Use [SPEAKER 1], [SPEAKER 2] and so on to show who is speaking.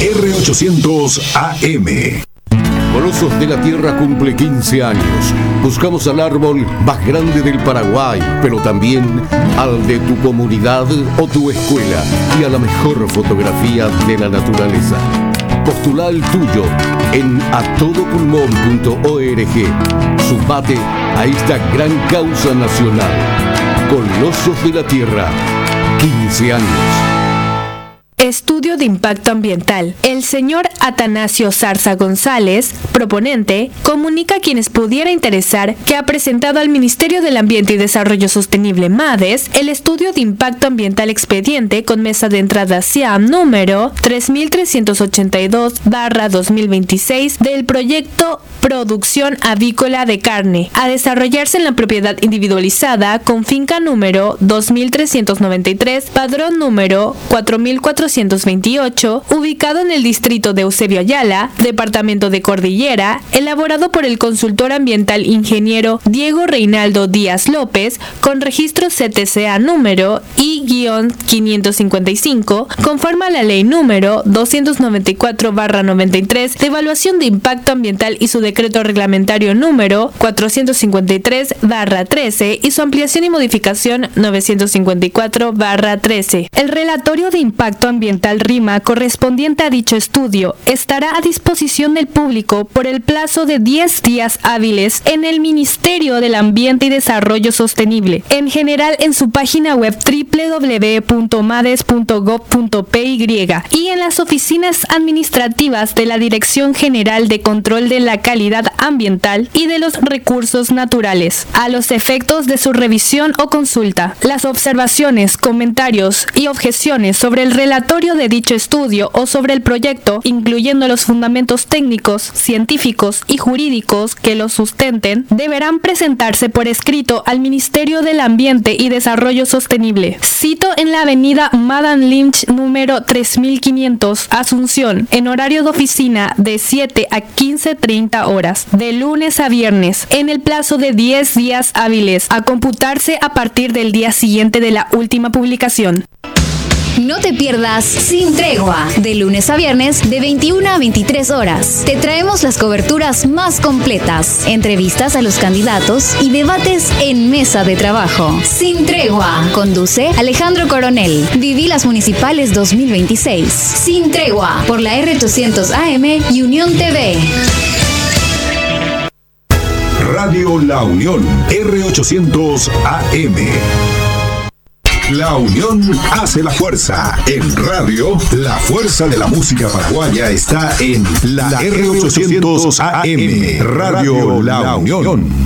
[SPEAKER 1] R800 AM.
[SPEAKER 2] Colosos de la Tierra cumple 15 años. Buscamos al árbol más grande del Paraguay, pero también al de tu comunidad o tu escuela y a la mejor fotografía de la naturaleza. Postula el tuyo en atodopulmón.org. Sumate a esta gran causa nacional. Colosos de la Tierra, 15 años.
[SPEAKER 3] Estudio de impacto ambiental. El señor Atanasio Zarza González, proponente, comunica a quienes pudiera interesar que ha presentado al Ministerio del Ambiente y Desarrollo Sostenible MADES el estudio de impacto ambiental expediente con mesa de entrada SIAM número 3382/2026 del proyecto Producción Avícola de Carne, a desarrollarse en la propiedad individualizada con finca número 2393, padrón número 4428, ubicado en el distrito de Eusebio Ayala, departamento de Cordillera, elaborado por el consultor ambiental ingeniero Diego Reinaldo Díaz López, con registro CTCA número I-555, conforme a la ley número 294/93 de evaluación de impacto ambiental y su decreto reglamentario número 453/13 y su ampliación y modificación 954/13. El relatorio de impacto ambiental RIMA correspondiente a dicho estudio estará a disposición del público por el plazo de 10 días hábiles en el Ministerio del Ambiente y Desarrollo Sostenible, en general en su página web www.mades.gov.py y en las oficinas administrativas de la Dirección General de Control de la Calidad Ambiental y de los Recursos Naturales, a los efectos de su revisión o consulta. Las observaciones, comentarios y objeciones sobre el relatorio de dicho estudio o sobre el proyecto, incluyendo los fundamentos técnicos, científicos y jurídicos que lo sustenten, deberán presentarse por escrito al Ministerio del Ambiente y Desarrollo Sostenible. Cito en la avenida Madame Lynch número 3500, Asunción, en horario de oficina de 7 a 15:30 horas, de lunes a viernes, en el plazo de 10 días hábiles, a computarse a partir del día siguiente de la última publicación.
[SPEAKER 4] No te pierdas Sin Tregua, de lunes a viernes de 21 a 23 horas. Te traemos las coberturas más completas, entrevistas a los candidatos y debates en mesa de trabajo. Sin Tregua, conduce Alejandro Coronel. Viví las municipales 2026. Sin Tregua, por la R800 AM y Unión TV.
[SPEAKER 1] Radio La Unión, R800 AM. La unión hace la fuerza. En radio, la fuerza de la música paraguaya está en la R800 AM. Radio La Unión.